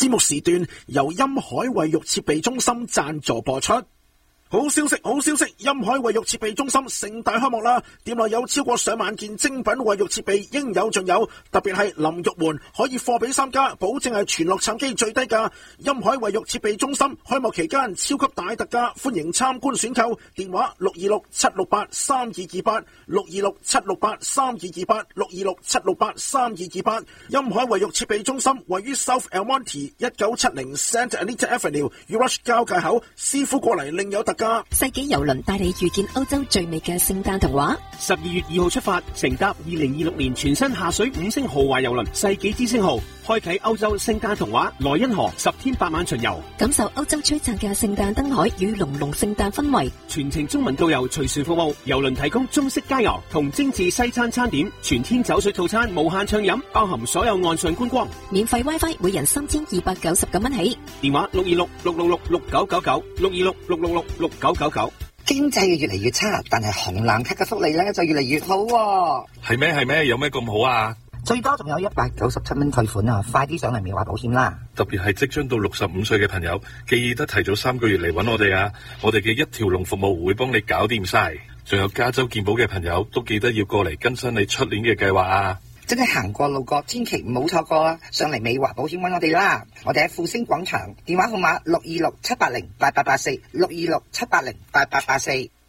節目時段由蔭海衛浴設備中心贊助播出。好消息，好消息！蔭海衛浴設備中心盛大開幕啦！店內有超過上萬件精品衛浴設備，應有盡有。特別係淋浴門可以貨比三家，保證係全洛杉磯最低價。蔭海衛浴設備中心開幕期間超級大特價，歡迎參觀選購。電話626-768-3228 626-768-3228 626-768-3228。蔭海衛浴設備中心位於 South El Monte 1970 Santa Anita Avenue Rush 交界口，師傅過嚟另有特價。 世紀郵輪帶你遇見歐洲最美嘅聖誕童話。 12月2號出發，乘搭2026年全新下水5星豪華郵輪世紀之星號，開啟歐洲聖誕童話萊茵河10天8晚巡遊， 感受歐洲璀璨嘅聖誕燈海與濃濃聖誕氛圍。 全程中文導遊隨船服務，郵輪提供中式佳餚同精緻西餐餐點，全天酒水套餐無限暢飲，包含所有岸上觀光， 免費 WiFi， 每人3299蚊起。 電話626-666-6999 經濟越嚟越差，但係紅藍卡嘅福利咧就越嚟越好喎。 係咩？有咩咁好啊？ 最多仲有197蚊退款啊！快啲上嚟美華保險啦！ 特別係即將到65歲嘅朋友，記得提早3個月嚟搵我哋啊！我哋嘅一條龍服務會幫你搞掂晒。仲有加州健保嘅朋友都記得要過嚟更新你出年嘅計劃啊！ 真係行過路過，千祈唔好錯過啊！上嚟美華保險搵我哋啦！我哋喺富星廣場，電話號碼626-780-8884 626-780-8884。